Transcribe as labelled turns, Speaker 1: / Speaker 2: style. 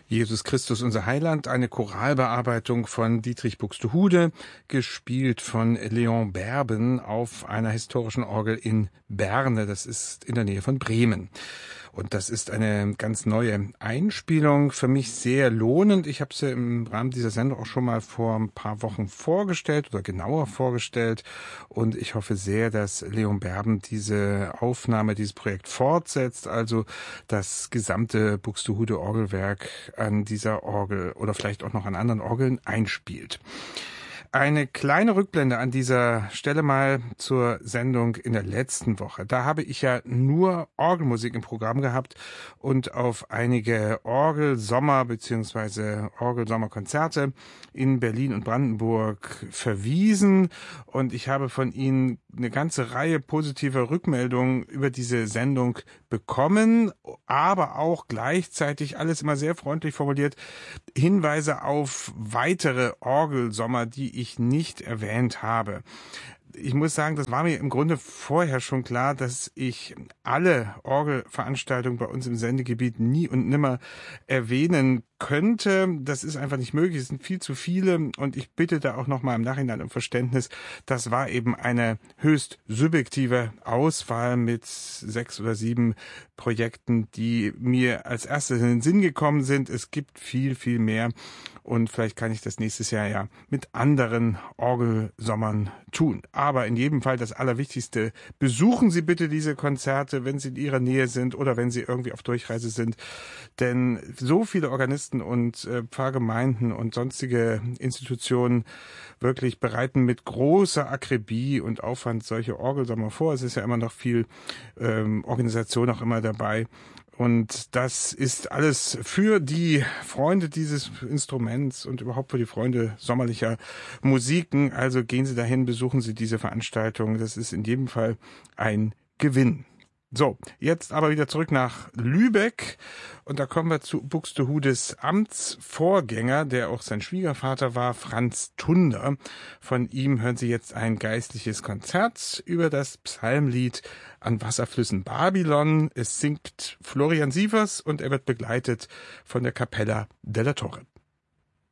Speaker 1: Jesus Christus, unser Heiland, eine Choralbearbeitung von Dietrich Buxtehude, gespielt von Leon Berben auf einer historischen Orgel in Berne, das ist in der Nähe von Bremen. Und das ist eine ganz neue Einspielung, für mich sehr lohnend. Ich habe sie im Rahmen dieser Sendung auch schon mal vor ein paar Wochen vorgestellt oder genauer vorgestellt. Und ich hoffe sehr, dass Leon Berben diese Aufnahme, dieses Projekt fortsetzt, also das gesamte Buxtehude Orgelwerk an dieser Orgel oder vielleicht auch noch an anderen Orgeln einspielt. Eine kleine Rückblende an dieser Stelle mal zur Sendung in der letzten Woche. Da habe ich ja nur Orgelmusik im Programm gehabt und auf einige Orgelsommer- bzw. Orgelsommerkonzerte in Berlin und Brandenburg verwiesen. Und ich habe von Ihnen eine ganze Reihe positiver Rückmeldungen über diese Sendung bekommen, aber auch gleichzeitig alles immer sehr freundlich formuliert, Hinweise auf weitere Orgelsommer, die ich nicht erwähnt habe. Ich muss sagen, das war mir im Grunde vorher schon klar, dass ich alle Orgelveranstaltungen bei uns im Sendegebiet nie und nimmer erwähnen könnte. Das ist einfach nicht möglich, es sind viel zu viele und ich bitte da auch nochmal im Nachhinein um Verständnis. Das war eben eine höchst subjektive Auswahl mit 6 oder 7 Projekten, die mir als erstes in den Sinn gekommen sind. Es gibt viel, viel mehr und vielleicht kann ich das nächstes Jahr ja mit anderen Orgelsommern tun. Aber in jedem Fall das Allerwichtigste, besuchen Sie bitte diese Konzerte, wenn Sie in Ihrer Nähe sind oder wenn Sie irgendwie auf Durchreise sind. Denn so viele Organisten und Pfarrgemeinden und sonstige Institutionen wirklich bereiten mit großer Akribie und Aufwand solche Orgelsommer vor. Es ist ja immer noch viel Organisation auch immer dabei. Und das ist alles für die Freunde dieses Instruments und überhaupt für die Freunde sommerlicher Musiken. Also gehen Sie dahin, besuchen Sie diese Veranstaltung. Das ist in jedem Fall ein Gewinn. So, jetzt aber wieder zurück nach Lübeck und da kommen wir zu Buxtehudes Amtsvorgänger, der auch sein Schwiegervater war, Franz Tunder. Von ihm hören Sie jetzt ein geistliches Konzert über das Psalmlied An Wasserflüssen Babylon. Es singt Florian Sievers und er wird begleitet von der Capella della Torre.